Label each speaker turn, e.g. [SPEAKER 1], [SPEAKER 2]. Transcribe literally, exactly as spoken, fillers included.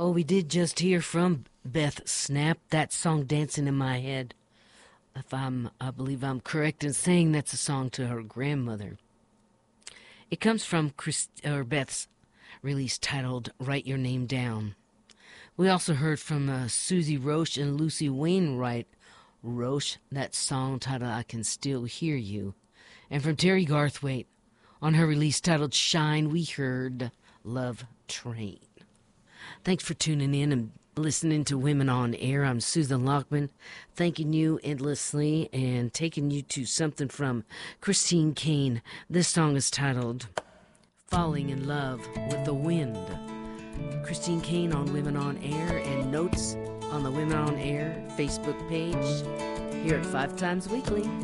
[SPEAKER 1] Oh, we did just hear from Beth Snap, that song Dancing in My Head. If I'm, I believe I'm correct in saying that's a song to her grandmother. It comes from Chris, or Beth's release titled Write Your Name Down. We also heard from uh, Susie Roche and Lucy Wainwright Roche, that song titled I Can Still Hear You. And from Terry Garthwaite, on her release titled Shine, we heard Love Train. Thanks for tuning in and listening to Women on Air. I'm Susan Lockman, thanking you endlessly and taking you to something from Christine Kane. This song is titled Falling in Love with the Wind. Christine Kane on Women on Air, and notes on the Women on Air Facebook page here at Five Times Weekly.